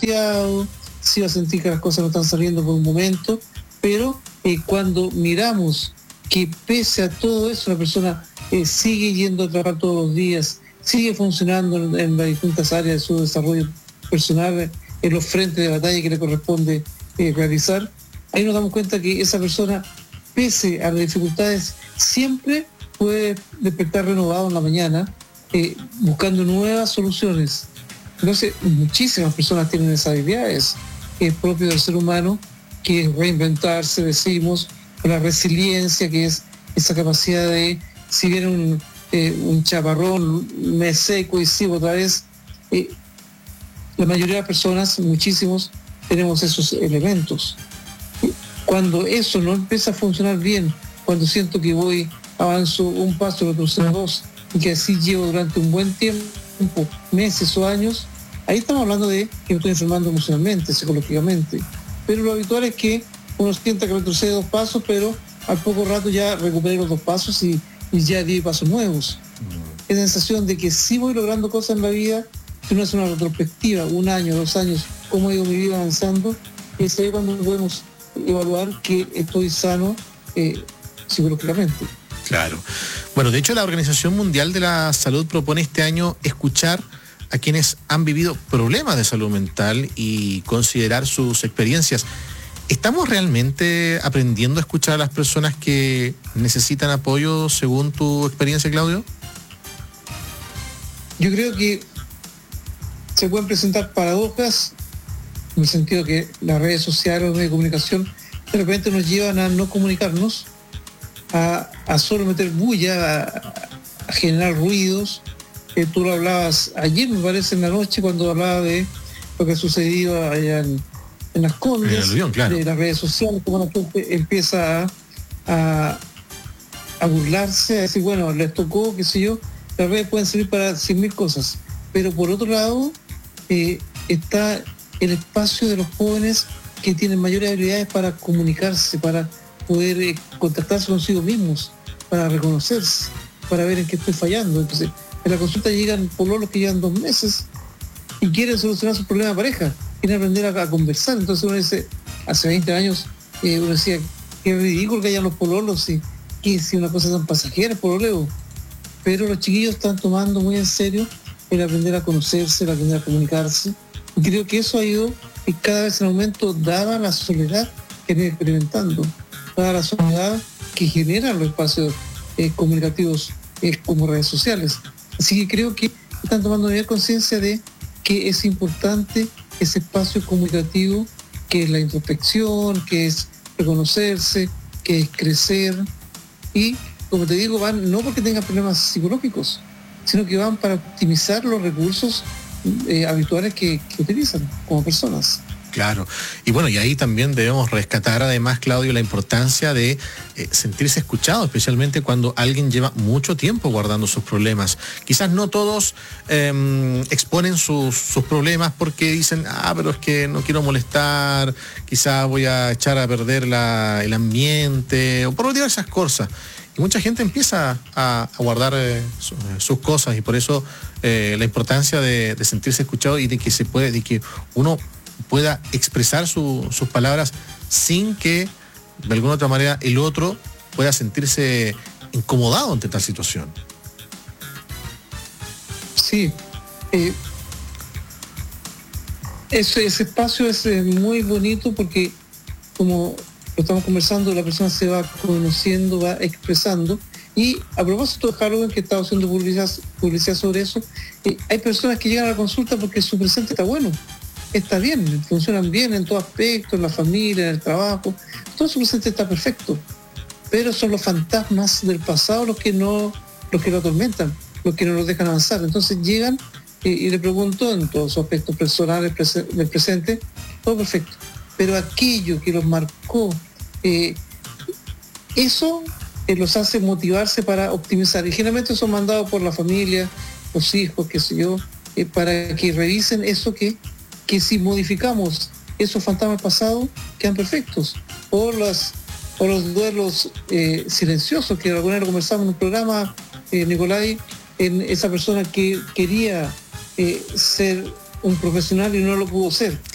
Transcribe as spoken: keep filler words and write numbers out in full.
angustiado, sí va a sentir que las cosas no están saliendo por un momento, pero eh, cuando miramos que pese a todo eso la persona eh, sigue yendo a trabajar todos los días, sigue funcionando en, en las distintas áreas de su desarrollo personal, en los frentes de batalla que le corresponde eh, realizar, ahí nos damos cuenta que esa persona, pese a las dificultades, siempre puede despertar renovado en la mañana, eh, buscando nuevas soluciones. Entonces, muchísimas personas tienen esas habilidades, que es propio del ser humano, que es reinventarse, decimos, la resiliencia, que es esa capacidad de, si viene un, eh, un chaparrón, me seco y sigo otra vez. Eh, la mayoría de las personas, muchísimos, tenemos esos elementos. Cuando eso no empieza a funcionar bien, cuando siento que voy, avanzo un paso, retrocedo dos, y que así llevo durante un buen tiempo, meses o años, ahí estamos hablando de que me estoy enfermando emocionalmente, psicológicamente. Pero lo habitual es que uno sienta que retrocede dos pasos, pero al poco rato ya recupere los dos pasos y, y ya di pasos nuevos. Mm. Es la sensación de que sí voy logrando cosas en la vida, si uno hace una retrospectiva, un año, dos años, cómo ha ido mi vida avanzando, y es ahí cuando podemos evaluar que estoy sano eh, psicológicamente. Claro. Bueno, de hecho la Organización Mundial de la Salud propone este año escuchar a quienes han vivido problemas de salud mental y considerar sus experiencias. ¿Estamos realmente aprendiendo a escuchar a las personas que necesitan apoyo según tu experiencia, Claudio? Yo creo que se pueden presentar paradojas, en el sentido que las redes sociales, los medios de comunicación, de repente nos llevan a no comunicarnos, a, a solo meter bulla, a, a generar ruidos. Eh, tú lo hablabas ayer, me parece, en la noche, cuando hablaba de lo que ha sucedido allá en, en Las Condes, en el avión, claro, de las redes sociales, como la gente empieza a, a, a burlarse, a decir, bueno, les tocó, qué sé yo, las redes pueden servir para cien mil cosas, pero por otro lado eh, está el espacio de los jóvenes que tienen mayores habilidades para comunicarse, para poder eh, contactarse consigo mismos, para reconocerse, para ver en qué estoy fallando. Entonces, en la consulta llegan pololos que llevan dos meses y quieren solucionar sus problemas de pareja, quieren aprender a, a conversar. Entonces uno dice, hace veinte años eh, uno decía, qué ridículo que hayan los pololos, y que si una cosa tan pasajera, el pololeo. Pero los chiquillos están tomando muy en serio el aprender a conocerse, el aprender a comunicarse. Y creo que eso ha ido y cada vez en aumento, dada la soledad que viene experimentando, dada la soledad que generan los espacios eh, comunicativos eh, como redes sociales. Así que creo que están tomando mayor conciencia de que es importante ese espacio comunicativo, que es la introspección, que es reconocerse, que es crecer. Y, como te digo, van no porque tengan problemas psicológicos, sino que van para optimizar los recursos eh, habituales que, que utilizan como personas. Claro. Y bueno, y ahí también debemos rescatar además, Claudio, la importancia de eh, sentirse escuchado, especialmente cuando alguien lleva mucho tiempo guardando sus problemas. Quizás no todos eh, exponen sus, sus problemas porque dicen, ah, pero es que no quiero molestar, quizás voy a echar a perder la, el ambiente, o por diversas cosas. Y mucha gente empieza a, a guardar eh, su, sus cosas, y por eso eh, la importancia de, de sentirse escuchado y de que se puede, de que uno pueda expresar su, sus palabras sin que de alguna otra manera el otro pueda sentirse incomodado ante tal situación. Sí, eh, ese, ese espacio es eh, muy bonito porque, como lo estamos conversando, la persona se va conociendo, va expresando. Y a propósito de Halloween, que estaba haciendo publicidad, publicidad sobre eso, eh, hay personas que llegan a la consulta porque su presente está bueno, está bien, funcionan bien en todo aspecto, en la familia, en el trabajo, todo su presente está perfecto, pero son los fantasmas del pasado los que no, los que lo atormentan, los que no los dejan avanzar. Entonces llegan eh, y le pregunto en todos sus aspectos personales prese- del presente, todo perfecto, pero aquello que los marcó, eh, eso eh, los hace motivarse para optimizar, y generalmente son mandados por la familia, los hijos, qué sé yo, eh, para que revisen eso que que si modificamos esos fantasmas pasados, quedan perfectos. O, las, o los duelos eh, silenciosos, que alguna vez lo conversamos en un programa, eh, Nicolai, en esa persona que quería eh, ser un profesional y no lo pudo ser.